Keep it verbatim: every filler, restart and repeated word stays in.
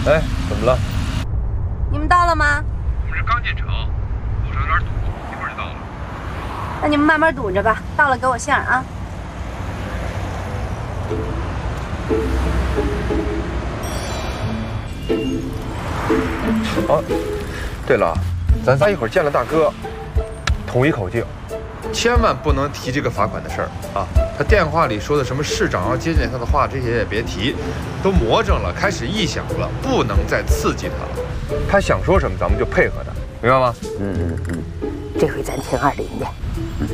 哎，怎么了？ 你们到了吗？ 我们是刚进城，路上有点堵，一会儿就到了。 那你们慢慢堵着吧，到了给我信儿啊。 哦，对了，咱仨一会儿见了大哥，统一口径，千万不能提这个罚款的事儿啊！他电话里说的什么市长要接见他的话，这些也别提，都魔怔了，开始臆想了，不能再刺激他了。他想说什么，咱们就配合他，明白吗？ 嗯嗯嗯，这回咱听二林的。